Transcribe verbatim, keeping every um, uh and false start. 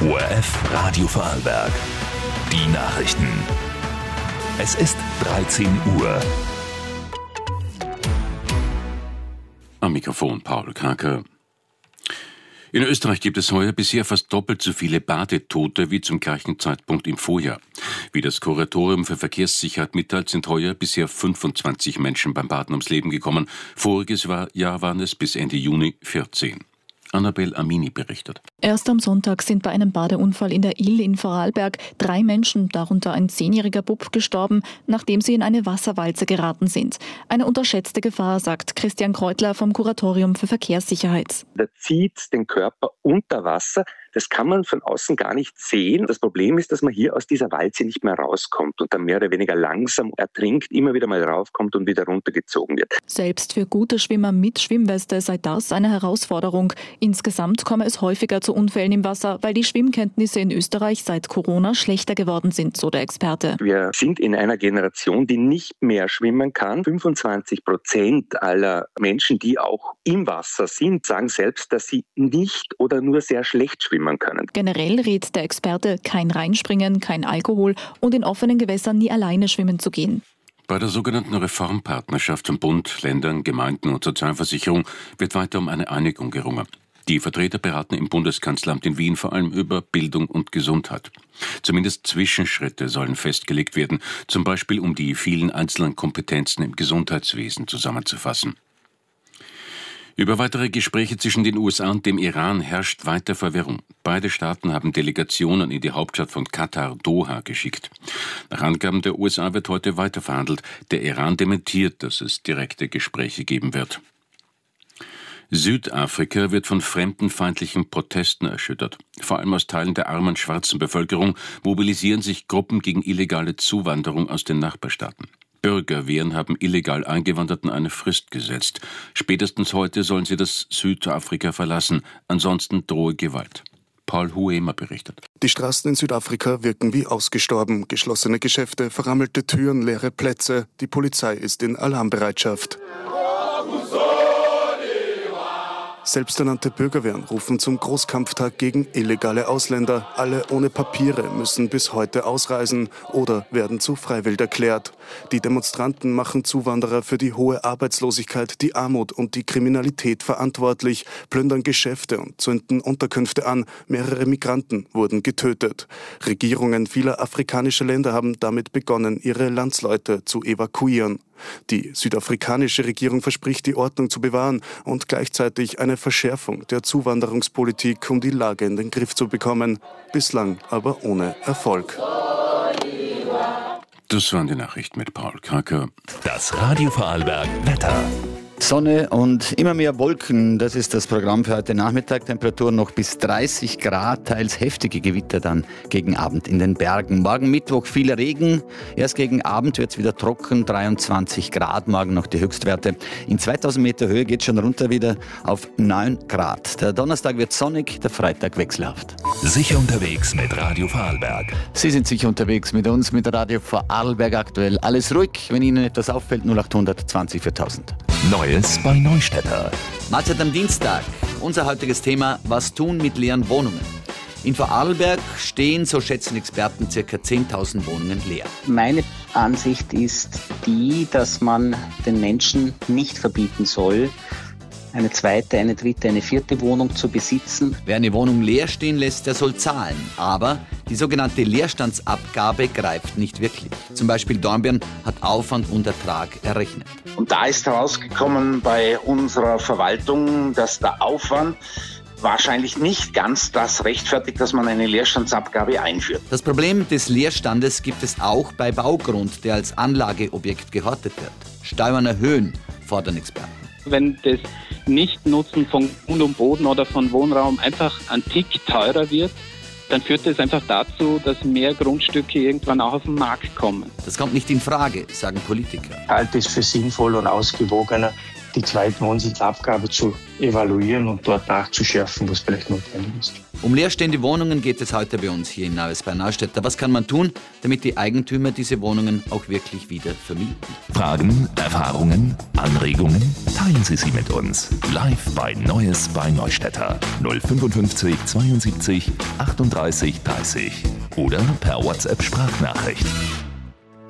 O R F Radio Vorarlberg. Die Nachrichten. Es ist dreizehn Uhr. Am Mikrofon Paul Kraker. In Österreich gibt es heuer bisher fast doppelt so viele Badetote wie zum gleichen Zeitpunkt im Vorjahr. Wie das Kuratorium für Verkehrssicherheit mitteilt, sind heuer bisher fünfundzwanzig Menschen beim Baden ums Leben gekommen. Voriges Jahr waren es bis Ende Juni vierzehn. Annabel Amini berichtet. Erst am Sonntag sind bei einem Badeunfall in der Ill in Vorarlberg drei Menschen, darunter ein zehnjähriger Bub, gestorben, nachdem sie in eine Wasserwalze geraten sind. Eine unterschätzte Gefahr, sagt Christian Kreutler vom Kuratorium für Verkehrssicherheit. Der zieht den Körper unter Wasser. Das kann man von außen gar nicht sehen. Das Problem ist, dass man hier aus dieser Walze nicht mehr rauskommt und dann mehr oder weniger langsam ertrinkt, immer wieder mal raufkommt und wieder runtergezogen wird. Selbst für gute Schwimmer mit Schwimmweste sei das eine Herausforderung. Insgesamt komme es häufiger zu Unfällen im Wasser, weil die Schwimmkenntnisse in Österreich seit Corona schlechter geworden sind, so der Experte. Wir sind in einer Generation, die nicht mehr schwimmen kann. fünfundzwanzig Prozent aller Menschen, die auch im Wasser sind, sagen selbst, dass sie nicht oder nur sehr schlecht schwimmen können. Generell rät der Experte, kein Reinspringen, kein Alkohol und in offenen Gewässern nie alleine schwimmen zu gehen. Bei der sogenannten Reformpartnerschaft von Bund, Ländern, Gemeinden und Sozialversicherung wird weiter um eine Einigung gerungen. Die Vertreter beraten im Bundeskanzleramt in Wien vor allem über Bildung und Gesundheit. Zumindest Zwischenschritte sollen festgelegt werden, zum Beispiel um die vielen einzelnen Kompetenzen im Gesundheitswesen zusammenzufassen. Über weitere Gespräche zwischen den U S A und dem Iran herrscht weiter Verwirrung. Beide Staaten haben Delegationen in die Hauptstadt von Katar, Doha, geschickt. Nach Angaben der U S A wird heute weiter verhandelt. Der Iran dementiert, dass es direkte Gespräche geben wird. Südafrika wird von fremdenfeindlichen Protesten erschüttert. Vor allem aus Teilen der armen schwarzen Bevölkerung mobilisieren sich Gruppen gegen illegale Zuwanderung aus den Nachbarstaaten. Bürgerwehren haben illegal Eingewanderten eine Frist gesetzt. Spätestens heute sollen sie das Südafrika verlassen, ansonsten drohe Gewalt. Paul Huemer berichtet. Die Straßen in Südafrika wirken wie ausgestorben. Geschlossene Geschäfte, verrammelte Türen, leere Plätze. Die Polizei ist in Alarmbereitschaft. Selbsternannte Bürgerwehren rufen zum Großkampftag gegen illegale Ausländer. Alle ohne Papiere müssen bis heute ausreisen oder werden zu freiwillig erklärt. Die Demonstranten machen Zuwanderer für die hohe Arbeitslosigkeit, die Armut und die Kriminalität verantwortlich, plündern Geschäfte und zünden Unterkünfte an. Mehrere Migranten wurden getötet. Regierungen vieler afrikanischer Länder haben damit begonnen, ihre Landsleute zu evakuieren. Die südafrikanische Regierung verspricht, die Ordnung zu bewahren und gleichzeitig eine Verschärfung der Zuwanderungspolitik, um die Lage in den Griff zu bekommen. Bislang aber ohne Erfolg. Das waren die Nachrichten mit Paul Kraker. Das Radio Vorarlberg Wetter. Sonne und immer mehr Wolken, das ist das Programm für heute Nachmittag. Temperaturen noch bis dreißig Grad, teils heftige Gewitter dann gegen Abend in den Bergen. Morgen Mittwoch viel Regen, erst gegen Abend wird es wieder trocken, dreiundzwanzig Grad, morgen noch die Höchstwerte. In zweitausend Meter Höhe geht es schon runter wieder auf neun Grad. Der Donnerstag wird sonnig, der Freitag wechselhaft. Sicher unterwegs mit Radio Vorarlberg. Sie sind sicher unterwegs mit uns, mit Radio Vorarlberg aktuell. Alles ruhig, wenn Ihnen etwas auffällt, null achthundert zwanzig viertausend. Neues bei Neustädter. Mahlzeit am Dienstag. Unser heutiges Thema: Was tun mit leeren Wohnungen? In Vorarlberg stehen, so schätzen Experten, ca. zehntausend Wohnungen leer. Meine Ansicht ist die, dass man den Menschen nicht verbieten soll, eine zweite, eine dritte, eine vierte Wohnung zu besitzen. Wer eine Wohnung leer stehen lässt, der soll zahlen. Aber die sogenannte Leerstandsabgabe greift nicht wirklich. Zum Beispiel Dornbirn hat Aufwand und Ertrag errechnet. Und da ist herausgekommen bei unserer Verwaltung, dass der Aufwand wahrscheinlich nicht ganz das rechtfertigt, dass man eine Leerstandsabgabe einführt. Das Problem des Leerstandes gibt es auch bei Baugrund, der als Anlageobjekt gehortet wird. Steuern erhöhen, fordern Experten. Wenn das Nichtnutzen von Grund und Boden oder von Wohnraum einfach ein Tick teurer wird, dann führt das einfach dazu, dass mehr Grundstücke irgendwann auch auf den Markt kommen. Das kommt nicht in Frage, sagen Politiker. Ich halte es für sinnvoll und ausgewogener, die Zweitwohnsitzabgabe zu evaluieren und dort nachzuschärfen, was vielleicht notwendig ist. Um leerstehende Wohnungen geht es heute bei uns hier in Naves bei Neustädter. Was kann man tun, damit die Eigentümer diese Wohnungen auch wirklich wieder vermieten? Fragen, Erfahrungen, Anregungen? Teilen Sie sie mit uns. Live bei Neues bei Neustädter null fünfundfünfzig zweiundsiebzig achtunddreißig dreißig oder per WhatsApp-Sprachnachricht.